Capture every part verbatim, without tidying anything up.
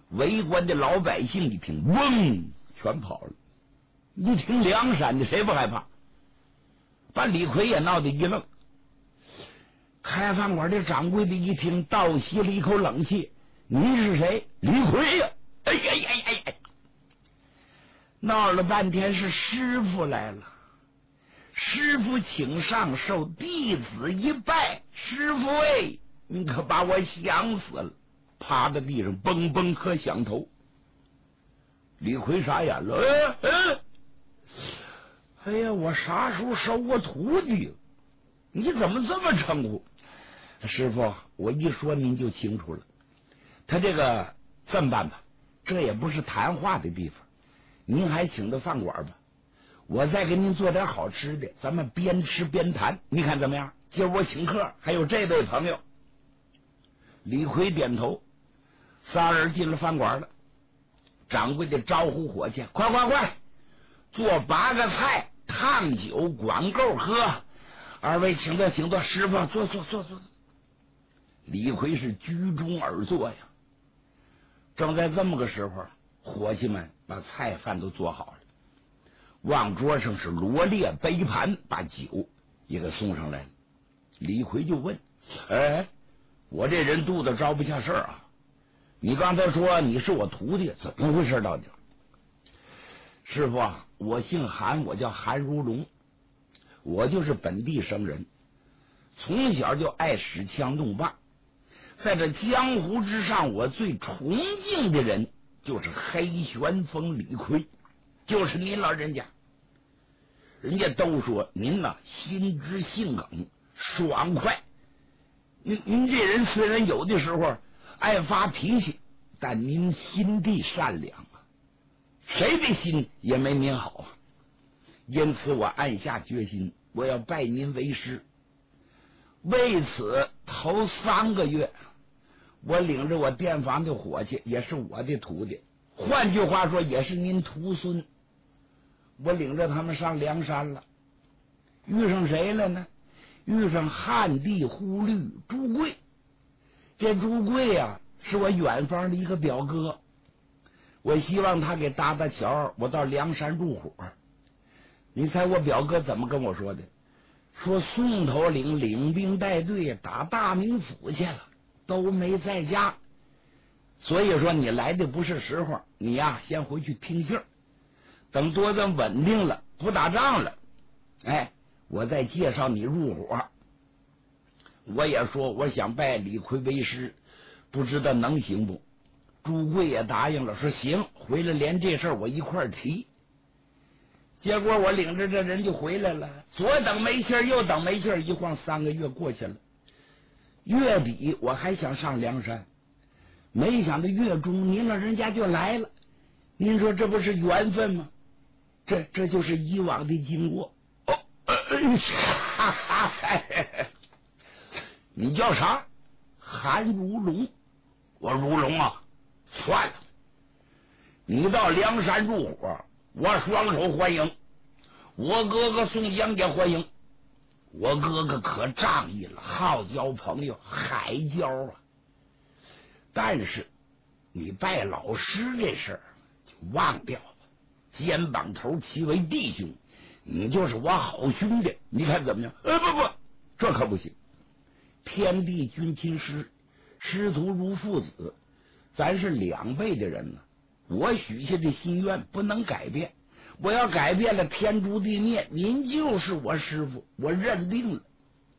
围观的老百姓一听，嗡，全跑了。一听梁山的，谁不害怕？把李逵也闹得一愣。开饭馆的掌柜的一听，倒吸了一口冷气：“您是谁？”李逵呀！哎呀呀呀呀！闹了半天是师傅来了。师傅请上，受弟子一拜。师傅哎，你可把我想死了！趴在地上嘣嘣磕响头。李逵傻眼了，哎哎，哎呀，我啥时候收过徒弟？你怎么这么称呼？师傅，我一说您就清楚了。他这个这么办吧，这也不是谈话的地方，您还请到饭馆吧。我再给您做点好吃的，咱们边吃边谈，你看怎么样？今儿我请客，还有这位朋友。李逵点头，仨人进了饭馆了。掌柜的招呼伙计：“快快快，做八个菜，烫酒，管够喝。二位请坐，请坐。师傅，坐坐坐坐。”李逵是居中而坐呀。正在这么个时候，伙计们把菜饭都做好了，往桌上是罗列杯盘，把酒也给送上来了。李逵就问：“哎，我这人肚子招不下事儿啊，你刚才说你是我徒弟，怎么回事到底？”“师傅啊，我姓韩，我叫韩如龙，我就是本地生人，从小就爱使枪弄棒，在这江湖之上，我最崇敬的人就是黑旋风李逵，就是您老人家。人家都说您呐心直性梗，爽快。您您这人虽然有的时候爱发脾气，但您心地善良啊，谁的心也没您好啊。因此我暗下决心，我要拜您为师。为此头三个月，我领着我店房的伙计，也是我的徒弟，换句话说也是您徒孙，我领着他们上梁山了。遇上谁了呢？遇上汉地忽律朱贵。这朱贵啊，是我远方的一个表哥，我希望他给搭搭桥，我到梁山入伙。你猜我表哥怎么跟我说的？说宋头领领兵带队打大名府去了，都没在家，所以说你来的不是时候，你呀先回去听信儿，等多子稳定了，不打仗了，哎，我再介绍你入伙。我也说我想拜李逵为师，不知道能行不？朱贵也答应了，说行，回来连这事儿我一块儿提。结果我领着这人就回来了，左等没信儿，右等没信儿，一晃三个月过去了。月底我还想上梁山，没想到月中您老人家就来了。您说这不是缘分吗？这这就是以往的经过。哦，哈哈，你叫啥？韩如龙。我如龙啊，算了，你到梁山入伙，我双手欢迎。我哥哥宋江也欢迎。我哥哥可仗义了，好交朋友，海交啊。但是你拜老师这事儿就忘掉了，肩膀头齐为弟兄，你就是我好兄弟，你看怎么样？呃，不不，这可不行。天地君亲师，师徒如父子，咱是两辈的人呢。我许下的心愿不能改变，我要改变了，天诛地灭。您就是我师傅，我认定了。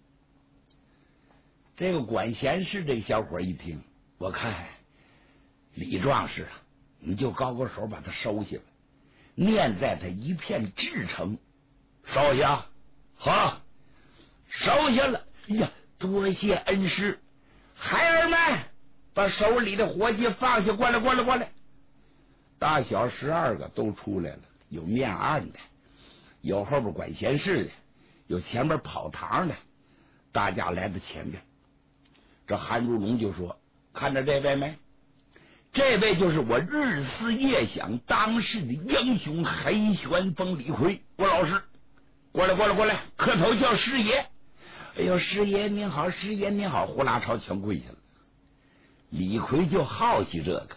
这个管闲事这小伙一听，我看李壮士啊，你就高高手把他收下吧，念在他一片至诚。收下，好，收下了。哎呀，多谢恩师。孩儿们，把手里的活计放下，过来过来过来。大小十二个都出来了，有面案的，有后边管闲事的，有前面跑堂的，大家来到前边。这韩如龙就说：“看着这位没？这位就是我日思夜想当世的英雄黑旋风李逵，我老师。过来过来过来，磕头叫师爷。哎呦，师爷您好，师爷您好，呼啦超全跪下了。李逵就好奇这个，